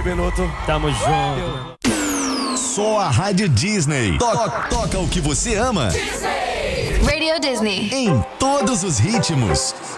piloto. Tamo junto. Só a Rádio Disney. Toca o que você ama. Radio Disney. Em todos os ritmos.